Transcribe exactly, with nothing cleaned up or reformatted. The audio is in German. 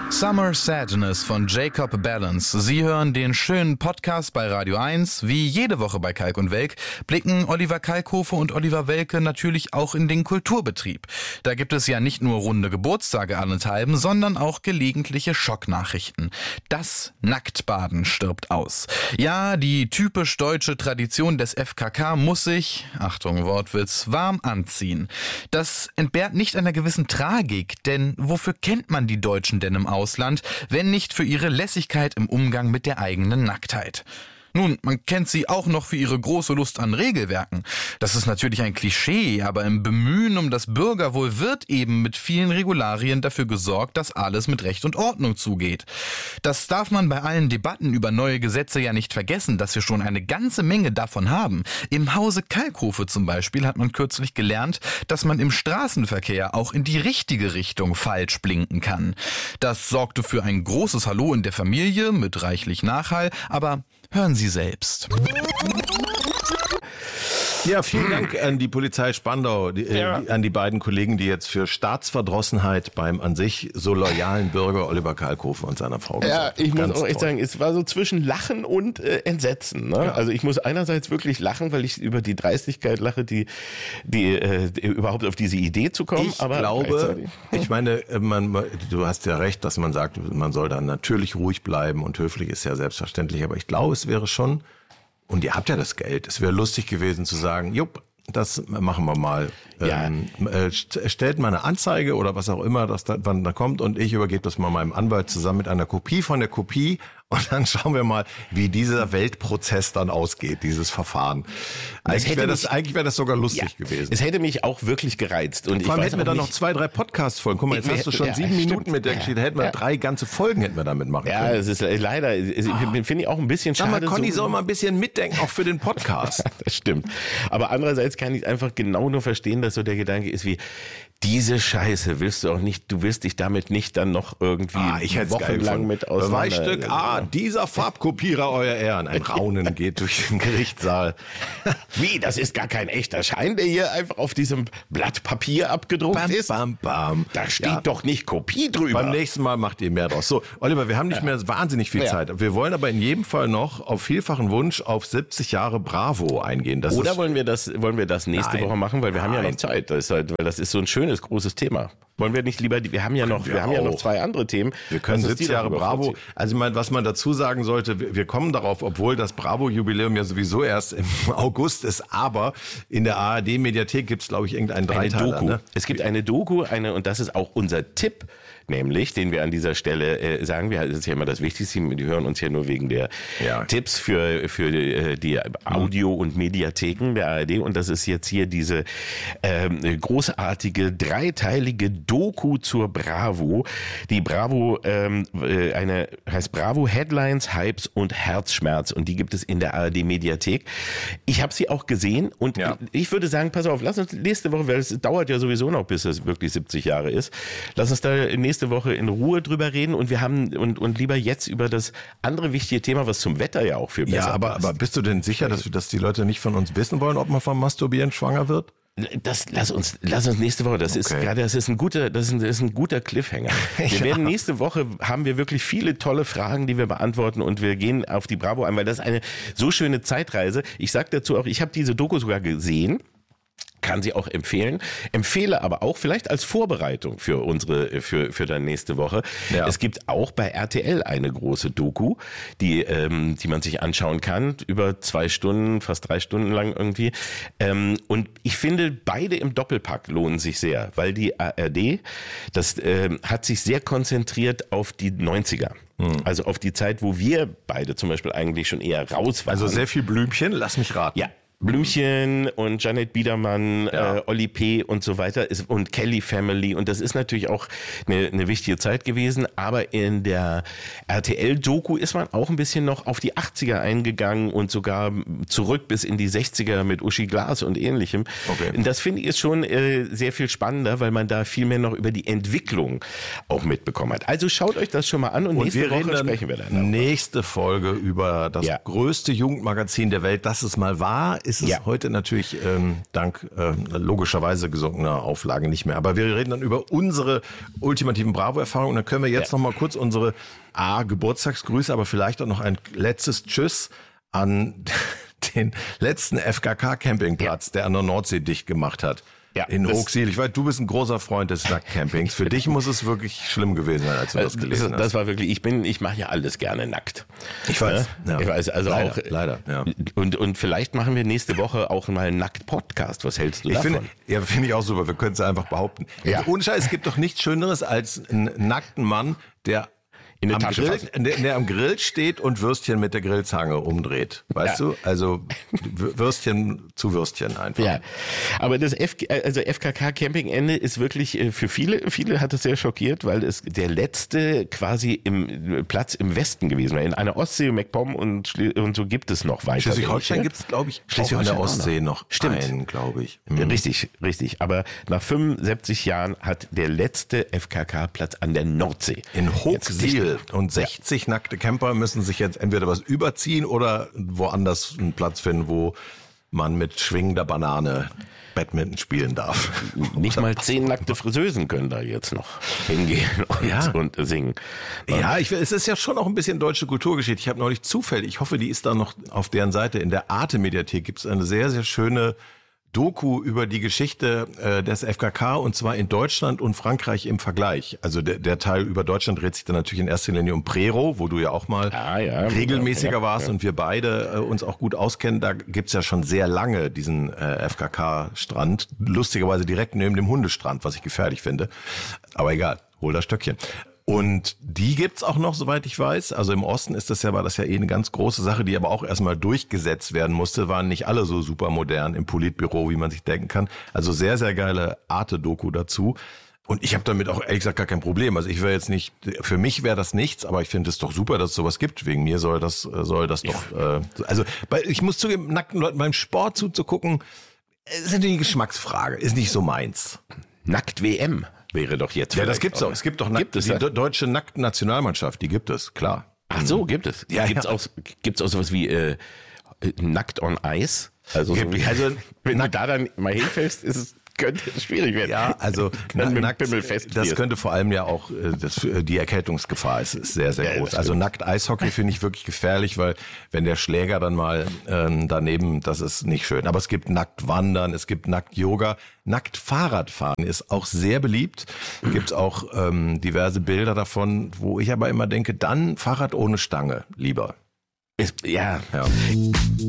Summer Sadness von Jacob Balance. Sie hören den schönen Podcast bei Radio eins. Wie jede Woche bei Kalk und Welk blicken Oliver Kalkofe und Oliver Welke natürlich auch in den Kulturbetrieb. Da gibt es ja nicht nur runde Geburtstage allenthalben, sondern auch gelegentliche Schocknachrichten. Das Nacktbaden stirbt aus. Ja, die typisch deutsche Tradition des F K K muss sich, Achtung Wortwitz, warm anziehen. Das entbehrt nicht einer gewissen Tragik, denn wofür kennt man die Deutschen denn im Ausland, wenn nicht für ihre Lässigkeit im Umgang mit der eigenen Nacktheit. Nun, man kennt sie auch noch für ihre große Lust an Regelwerken. Das ist natürlich ein Klischee, aber im Bemühen um das Bürgerwohl wird eben mit vielen Regularien dafür gesorgt, dass alles mit Recht und Ordnung zugeht. Das darf man bei allen Debatten über neue Gesetze ja nicht vergessen, dass wir schon eine ganze Menge davon haben. Im Hause Kalkofe zum Beispiel hat man kürzlich gelernt, dass man im Straßenverkehr auch in die richtige Richtung falsch blinken kann. Das sorgte für ein großes Hallo in der Familie mit reichlich Nachhall, aber hören Sie selbst. Ja, vielen Dank an die Polizei Spandau, die, ja. äh, an die beiden Kollegen, die jetzt für Staatsverdrossenheit beim an sich so loyalen Bürger Oliver Kalkofe und seiner Frau gesorgt. Ja, ich muss auch echt sagen, es war so zwischen Lachen und äh, Entsetzen. Ne? Ja. Also ich muss einerseits wirklich lachen, weil ich über die Dreistigkeit lache, die, die äh, überhaupt auf diese Idee zu kommen. Ich aber glaube, ich meine, man, du hast ja recht, dass man sagt, man soll dann natürlich ruhig bleiben und höflich ist ja selbstverständlich, aber ich glaube, es wäre schon, und ihr habt ja das Geld. Es wäre lustig gewesen zu sagen, jupp, das machen wir mal. Ja. Ähm, äh, stellt mal eine Anzeige oder was auch immer, das da, wann da kommt und ich übergebe das mal meinem Anwalt zusammen mit einer Kopie von der Kopie und dann schauen wir mal, wie dieser Weltprozess dann ausgeht, dieses Verfahren. Eigentlich wäre das, eigentlich wäre das sogar lustig ja, gewesen. Es hätte mich auch wirklich gereizt. Und Vor allem ich hätten wir dann noch zwei, drei Podcast-Folgen. Guck mal, jetzt hast du schon ja, sieben stimmt. Minuten mit der Geschichte. Hätten wir ja. drei ganze Folgen hätten wir damit machen ja, können. Ja, es ist leider, es, oh. finde ich auch ein bisschen schade. Sag mal, Conny so, soll mal ein bisschen mitdenken, auch für den Podcast. Das stimmt. Aber andererseits kann ich einfach genau nur verstehen, dass so der Gedanke ist wie, diese Scheiße willst du auch nicht, du willst dich damit nicht dann noch irgendwie ah, ich wochenlang mit auseinander... Beweisstück A, dieser Farbkopierer, euer Ehren. Ein Raunen geht durch den Gerichtssaal. Wie, das ist gar kein echter Schein, der hier einfach auf diesem Blatt Papier abgedruckt bam, ist? Bam, bam. Da steht ja. doch nicht Kopie drüber. Beim nächsten Mal macht ihr mehr draus. So, Oliver, wir haben nicht ja. mehr wahnsinnig viel ja. Zeit. Wir wollen aber in jedem Fall noch auf vielfachen Wunsch auf siebzig Jahre Bravo eingehen. Das Oder ist wollen wir das, wollen wir das nächste Nein. Woche machen, weil wir Nein. haben ja noch Zeit. Das ist halt, weil das ist so ein schönes, großes Thema. Wollen wir nicht lieber, wir haben ja noch, wir, wir haben ja noch zwei andere Themen. Wir können siebzig Jahre Bravo. Also ich meine, was man dazu sagen sollte, wir kommen darauf, obwohl das Bravo-Jubiläum ja sowieso erst im August ist, aber in der A R D-Mediathek gibt es, glaube ich, irgendeinen Dreiteiler. Doku. Ne? Es gibt eine Doku, eine, und das ist auch unser Tipp, nämlich, den wir an dieser Stelle äh, sagen, wir, das ist ja immer das Wichtigste, die hören uns ja nur wegen der ja. Tipps für, für die, die Audio- und Mediatheken der A R D, und das ist jetzt hier diese ähm, großartige, dreiteilige Doku zur Bravo. Die Bravo, ähm, eine heißt Bravo Headlines, Hypes und Herzschmerz, und die gibt es in der A R D-Mediathek. Ich habe sie auch gesehen und ja. ich würde sagen, pass auf, lass uns nächste Woche, weil es dauert ja sowieso noch, bis es wirklich siebzig Jahre ist, lass uns da nächste Woche in Ruhe drüber reden, und wir haben und, und lieber jetzt über das andere wichtige Thema, was zum Wetter ja auch viel besser Ja, aber, passt. aber bist du denn sicher, dass, dass die Leute nicht von uns wissen wollen, ob man vom Masturbieren schwanger wird? Das lass uns lass uns nächste Woche. Das okay. ist gerade das ist ein guter das ist ein, das ist ein guter Cliffhanger. Wir ja. werden nächste Woche haben wir wirklich viele tolle Fragen, die wir beantworten, und wir gehen auf die Bravo ein, weil das ist eine so schöne Zeitreise. Ich sag dazu auch, ich habe diese Doku sogar gesehen. Kann sie auch empfehlen. Empfehle aber auch vielleicht als Vorbereitung für unsere, für, für dann nächste Woche. Ja. Es gibt auch bei R T L eine große Doku, die, ähm, die man sich anschauen kann, über zwei Stunden, fast drei Stunden lang irgendwie. Ähm, und ich finde, beide im Doppelpack lohnen sich sehr, weil die A R D, das, ähm, hat sich sehr konzentriert auf die neunziger. Hm. Also auf die Zeit, wo wir beide zum Beispiel eigentlich schon eher raus waren. Also sehr viel Blümchen, lass mich raten. Ja. Blümchen und Janet Biedermann, ja. äh, Oli P. und so weiter ist, und Kelly Family, und das ist natürlich auch eine, eine wichtige Zeit gewesen, aber in der R T L-Doku ist man auch ein bisschen noch auf die achtziger eingegangen und sogar zurück bis in die sechziger mit Uschi Glas und ähnlichem. Okay. Und das finde ich ist schon äh, sehr viel spannender, weil man da viel mehr noch über die Entwicklung auch mitbekommen hat. Also schaut euch das schon mal an, und, und nächste wir Woche sprechen wir dann. Nächste Folge über das ja. größte Jugendmagazin der Welt, das es mal war. ist es ja. heute natürlich ähm, dank äh, logischerweise gesunkener Auflagen nicht mehr. Aber wir reden dann über unsere ultimativen Bravo-Erfahrungen. Und dann können wir jetzt ja. noch mal kurz unsere A, Geburtstagsgrüße, aber vielleicht auch noch ein letztes Tschüss an den letzten F K K-Campingplatz, ja. der an der Nordsee dicht gemacht hat. Ja, in Hochsiel. Ich weiß, du bist ein großer Freund des Nacktcampings. Für dich muss es wirklich schlimm gewesen sein, als du das gelesen das, hast. Das war wirklich, ich bin, ich mache ja alles gerne nackt. Ich weiß. Ja? Ich weiß, also leider, auch. Leider, ja. Und, und vielleicht machen wir nächste Woche auch mal einen Nackt-Podcast. Was hältst du ich davon? Finde, ja, finde ich auch super. Wir können es einfach behaupten. Ja. Ohne Scheiß, es gibt doch nichts Schöneres als einen nackten Mann, der in der am Tasche Grill, der, der am Grill steht und Würstchen mit der Grillzange umdreht. Weißt ja. du? Also Würstchen zu Würstchen einfach. Ja, aber das F, also F K K Campingende ist wirklich für viele, viele hat es sehr schockiert, weil es der letzte quasi im Platz im Westen gewesen war. In einer Ostsee, MacPom und, und so gibt es noch weiter. Schleswig-Holstein gibt es, glaube ich, auch an der Ostsee noch Stimmt. einen, glaube ich. Mhm. Richtig, richtig. Aber nach fünfundsiebzig Jahren hat der letzte F K K-Platz an der Nordsee. In Hochsiel. Und sechzig ja. nackte Camper müssen sich jetzt entweder was überziehen oder woanders einen Platz finden, wo man mit schwingender Banane Badminton spielen darf. Nicht mal zehn nackte Friseusen können da jetzt noch hingehen und, ja. und singen. Ja, ich, es ist ja schon auch ein bisschen deutsche Kulturgeschichte. Ich habe neulich zufällig, ich hoffe, die ist da noch auf deren Seite, in der Arte-Mediathek gibt es eine sehr, sehr schöne Doku über die Geschichte äh, des F K K und zwar in Deutschland und Frankreich im Vergleich. Also der, der Teil über Deutschland dreht sich dann natürlich in erster Linie um Prero, wo du ja auch mal ah, ja, regelmäßiger ja, warst ja. und wir beide äh, uns auch gut auskennen. Da gibt's ja schon sehr lange diesen äh, F K K-Strand, lustigerweise direkt neben dem Hundestrand, was ich gefährlich finde. Aber egal, hol das Stöckchen. Und die gibt's auch noch, soweit ich weiß. Also im Osten ist das ja, war das ja eh eine ganz große Sache, die aber auch erstmal durchgesetzt werden musste. Waren nicht alle so super modern im Politbüro, wie man sich denken kann. Also sehr, sehr geile Arte-Doku dazu. Und ich habe damit auch ehrlich gesagt gar kein Problem. Also ich wäre jetzt nicht, für mich wäre das nichts, aber ich finde es doch super, dass es sowas gibt. Wegen mir soll das, soll das ja. doch, äh, also bei, ich muss zugeben, nackten Leuten beim Sport zuzugucken, ist natürlich eine Geschmacksfrage, ist nicht so meins. Nackt-W M. Wäre doch jetzt. Ja, das gibt's auch. Es gibt doch gibt es, die ja? deutsche Nackten-Nationalmannschaft, die gibt es, klar. Ach so, gibt es. Ja, gibt's ja. auch, gibt's auch sowas wie äh, Nackt on Ice? Also, so wie, also wenn du da dann mal hinfällst, ist es könnte schwierig werden. Ja, also na, nackt, das das könnte vor allem ja auch das, die Erkältungsgefahr ist, ist sehr, sehr ja, groß. Also nackt Eishockey finde ich wirklich gefährlich, weil wenn der Schläger dann mal ähm, daneben, das ist nicht schön. Aber es gibt nackt Wandern, es gibt nackt Yoga, nackt Fahrradfahren ist auch sehr beliebt. Gibt es auch ähm, diverse Bilder davon, wo ich aber immer denke, dann Fahrrad ohne Stange lieber. Ist, ja. ja.